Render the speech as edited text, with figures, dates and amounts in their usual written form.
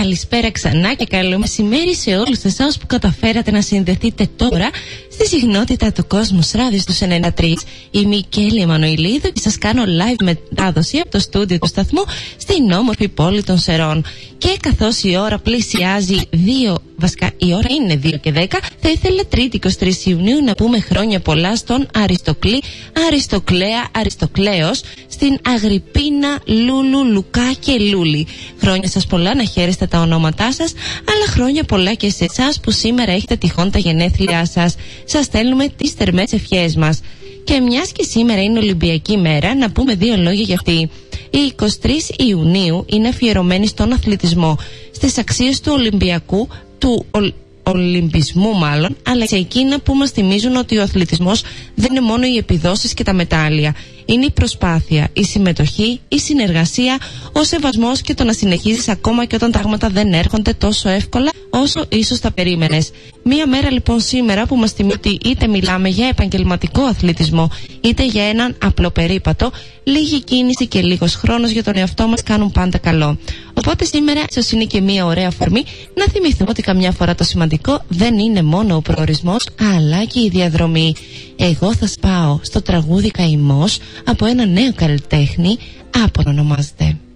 καλησπέρα ξανά και καλό μεσημέρι σε όλους εσάς που καταφέρατε να συνδεθείτε τώρα στη συχνότητα του Κόσμος Ράδιο στους 93. Είμαι η Κέλλη Εμμανουηλίδου και σας κάνω live μετάδοση από το στούντιο του σταθμού στην όμορφη πόλη των Σερών. Και καθώς η ώρα πλησιάζει η ώρα είναι 2 και 10, θα ήθελα Τρίτη 23 Ιουνίου να πούμε χρόνια πολλά στον Αριστοκλή, Αριστοκλέα, Αριστοκλέος, στην Αγρυπίνα, Λούλου, Λουκά και Λούλη. Χρόνια σας πολλά, να χαίρεστε τα ονόματά σας, αλλά χρόνια πολλά και σε εσάς που σήμερα έχετε τυχόν τα γενέθλιά σας. Σας στέλνουμε τις θερμές ευχές μας. Και μιας και σήμερα είναι Ολυμπιακή μέρα, να πούμε 2 λόγια για αυτή. Η 23 Ιουνίου είναι αφιερωμένη στον αθλητισμό, στις αξίες του Ολυμπιακού, του Ολυμπισμού μάλλον, αλλά σε εκείνα που μας θυμίζουν ότι ο αθλητισμός δεν είναι μόνο οι επιδόσεις και τα μετάλλια. Είναι η προσπάθεια, η συμμετοχή, η συνεργασία, ο σεβασμός και το να συνεχίζεις ακόμα και όταν τα πράγματα δεν έρχονται τόσο εύκολα όσο ίσως τα περίμενες. Μία μέρα λοιπόν σήμερα που μας θυμίζει ότι είτε μιλάμε για επαγγελματικό αθλητισμό είτε για έναν απλό περίπατο, λίγη κίνηση και λίγος χρόνος για τον εαυτό μας κάνουν πάντα καλό. Οπότε σήμερα ίσως είναι και μία ωραία αφορμή να θυμηθούμε ότι καμιά φορά το σημαντικό δεν είναι μόνο ο προορισμός αλλά και η διαδρομή. Εγώ θα σπάω στο τραγούδι Καημός από ένα νέο καλλιτέχνη, Άπον ονομάζεται.